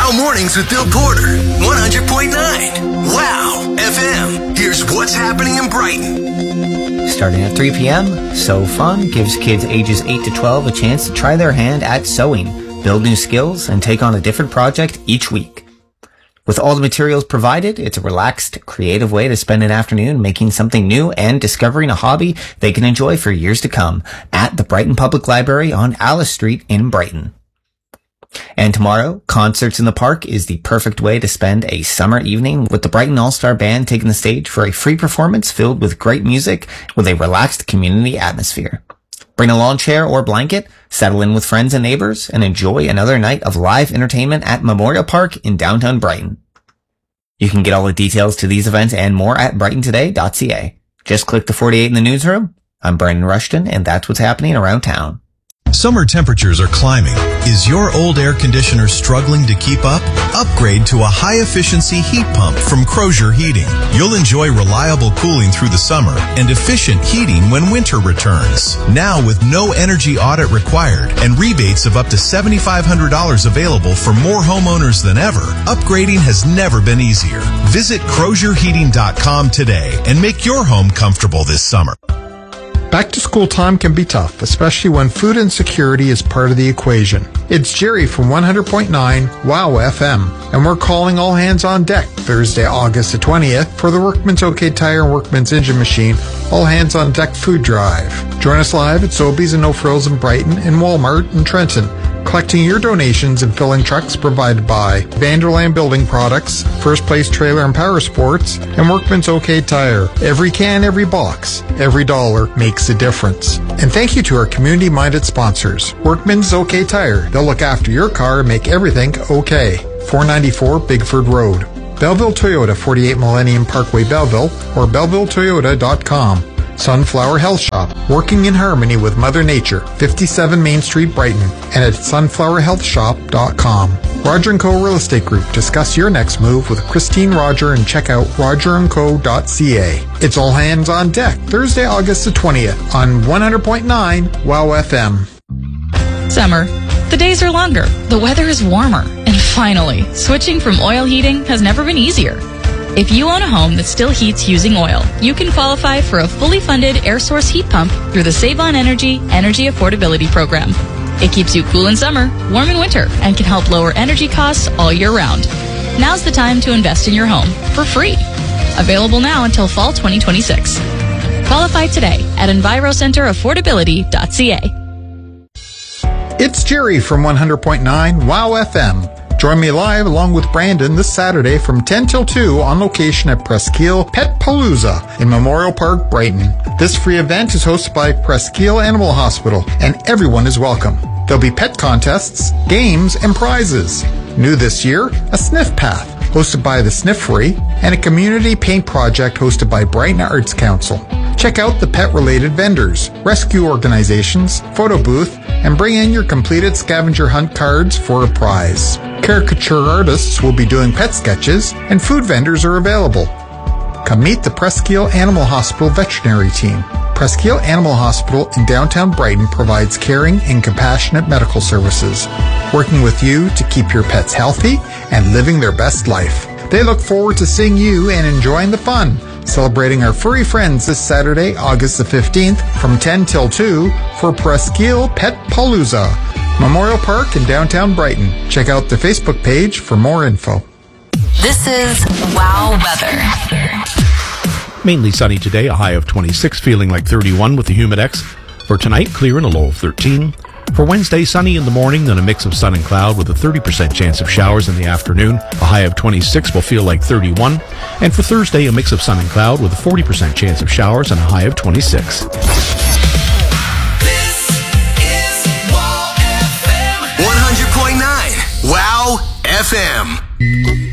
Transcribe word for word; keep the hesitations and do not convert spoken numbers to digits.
Wow Mornings with Bill Porter, one hundred point nine. Wow F M. Here's what's happening in Brighton. Starting at three p.m., Sew Fun gives kids ages eight to twelve a chance to try their hand at sewing, build new skills, and take on a different project each week. With all the materials provided, it's a relaxed, creative way to spend an afternoon making something new and discovering a hobby they can enjoy for years to come at the Brighton Public Library on Alice Street in Brighton. And tomorrow, Concerts in the Park is the perfect way to spend a summer evening with the Brighton All-Star Band taking the stage for a free performance filled with great music with a relaxed community atmosphere. Bring a lawn chair or blanket, settle in with friends and neighbors, and enjoy another night of live entertainment at Memorial Park in downtown Brighton. You can get all the details to these events and more at brighton today dot c a. Just click the forty-eight in the newsroom. I'm Brendan Rushton, and that's what's happening around town. Summer temperatures are climbing. Is your old air conditioner struggling to keep up? Upgrade to a high-efficiency heat pump from Crozier Heating. You'll enjoy reliable cooling through the summer and efficient heating when winter returns. Now with no energy audit required and rebates of up to seven thousand five hundred dollars available for more homeowners than ever, upgrading has never been easier. Visit crozier heating dot com today and make your home comfortable this summer. Back to school time can be tough, especially when food insecurity is part of the equation. It's Jerry from one hundred point nine Wow F M, and we're calling all hands on deck Thursday, August the twentieth for the Workman's OK Tire and Workman's Engine Machine All Hands on Deck Food Drive. Join us live at Sobeys and No Frills in Brighton and Walmart in Trenton, collecting your donations and filling trucks provided by Vanderland Building Products, First Place Trailer and Power Sports, and Workman's OK Tire. Every can, every box, every dollar makes a difference. And thank you to our community-minded sponsors, Workman's OK Tire. They'll look after your car and make everything okay. four ninety-four Bigford Road. Belleville Toyota, forty-eight Millennium Parkway, Belleville, or belleville toyota dot com. Sunflower Health Shop, working in harmony with Mother Nature, fifty-seven Main Street, Brighton, and at sunflower health shop dot com. Roger and Co. Real Estate Group. Discuss your next move with Christine Roger and check out roger and co dot c a. It's all hands on deck, Thursday, August the twentieth on one hundred point nine Wow F M. Summer. The days are longer, the weather is warmer, and finally, switching from oil heating has never been easier. If you own a home that still heats using oil, you can qualify for a fully funded air source heat pump through the Save on Energy Energy Affordability Program. It keeps you cool in summer, warm in winter, and can help lower energy costs all year round. Now's the time to invest in your home for free. Available now until fall twenty twenty-six. Qualify today at enviro center affordability dot c a. It's Jerry from one hundred point nine Wow F M. Join me live along with Brandon this Saturday from ten till two on location at Presqu'île Pet Palooza in Memorial Park, Brighton. This free event is hosted by Presqu'île Animal Hospital, and everyone is welcome. There'll be pet contests, games, and prizes. New this year, a sniff path hosted by the Sniffery, and a community paint project hosted by Brighton Arts Council. Check out the pet-related vendors, rescue organizations, photo booth, and bring in your completed scavenger hunt cards for a prize. Caricature artists will be doing pet sketches, and food vendors are available. Come meet the Presqu'île Animal Hospital veterinary team. Presqu'île Animal Hospital in downtown Brighton provides caring and compassionate medical services, working with you to keep your pets healthy and living their best life. They look forward to seeing you and enjoying the fun, celebrating our furry friends this Saturday, August the fifteenth from ten till two for Presqu'île Pet Palooza, Memorial Park in downtown Brighton. Check out the Facebook page for more info. This is Wow Weather. Mainly sunny today, a high of twenty-six, feeling like thirty-one with the Humidex. For tonight, clear and a low of thirteen. For Wednesday, sunny in the morning, then a mix of sun and cloud with a thirty percent chance of showers in the afternoon. A high of twenty-six will feel like thirty-one. And for Thursday, a mix of sun and cloud with a forty percent chance of showers and a high of twenty-six. This is Wow F M. one hundred point nine Wow F M.